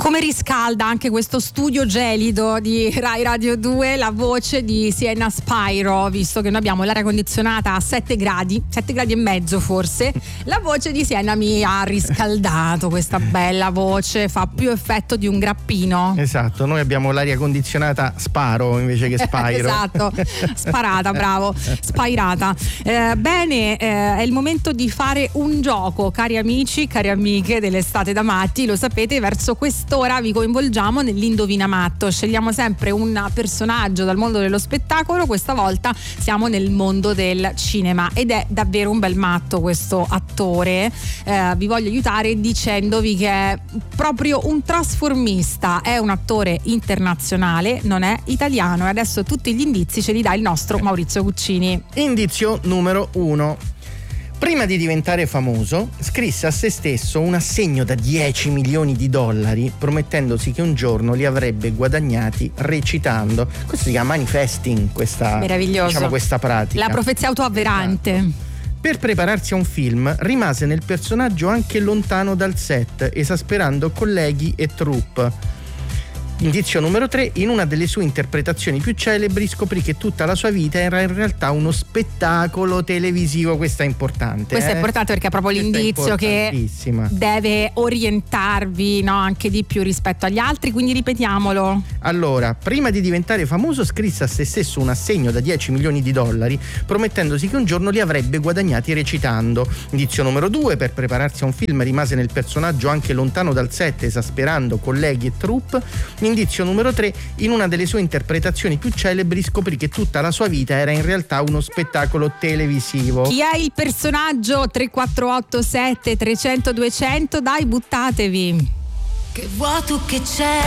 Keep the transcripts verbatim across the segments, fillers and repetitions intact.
Come riscalda anche questo studio gelido di Rai Radio due la voce di Sienna Spyro, visto che noi abbiamo l'aria condizionata a sette gradi, sette gradi e mezzo forse. La voce di Sienna mi ha riscaldato, questa bella voce fa più effetto di un grappino. Esatto, noi abbiamo l'aria condizionata Sparo invece che Spyro. Esatto, sparata, bravo, spairata. Eh, bene, eh, è il momento di fare un gioco, cari amici, cari amiche dell'Estate da Matti, lo sapete, verso quest'ora vi coinvolgiamo nell'Indovina Matto, scegliamo sempre un personaggio dal mondo dello spettacolo, questa volta siamo nel mondo del cinema ed è davvero un bel matto questo attore. Eh, vi voglio aiutare dicendovi che è proprio un trasformista, è un attore internazionale, non è italiano, e adesso tutti gli indizi ce li dà il nostro Maurizio Cuccini. Indizio numero uno. Prima di diventare famoso, scrisse a se stesso un assegno da dieci milioni di dollari, promettendosi che un giorno li avrebbe guadagnati recitando. Questo si chiama manifesting, questa, meraviglioso, diciamo, questa pratica. La profezia autoavverante. Esatto. Per prepararsi a un film, rimase nel personaggio anche lontano dal set, esasperando colleghi e troupe. Indizio numero tre. In una delle sue interpretazioni più celebri scoprì che tutta la sua vita era in realtà uno spettacolo televisivo. Questa è importante. Questo eh? è importante perché è proprio Questa l'indizio che deve orientarvi, no, anche di più rispetto agli altri, quindi ripetiamolo. Allora, prima di diventare famoso scrisse a se stesso un assegno da dieci milioni di dollari, promettendosi che un giorno li avrebbe guadagnati recitando. Indizio numero due. Per prepararsi a un film rimase nel personaggio anche lontano dal set, esasperando colleghi e troupe. Indizio numero tre. In una delle sue interpretazioni più celebri scoprì che tutta la sua vita era in realtà uno spettacolo televisivo. Chi è il personaggio? tre quattro otto sette trecento duecento, dai, buttatevi. Che vuoto che c'è,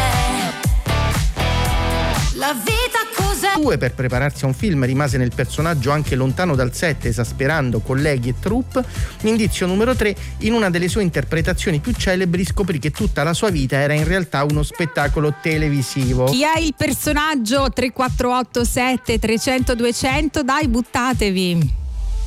la vita cos'è? due. Per prepararsi a un film rimase nel personaggio anche lontano dal set, esasperando colleghi e troupe. Indizio numero tre. In una delle sue interpretazioni più celebri scoprì che tutta la sua vita era in realtà uno spettacolo televisivo. Chi è il personaggio? tre quattro otto sette trecento duecento, dai, buttatevi.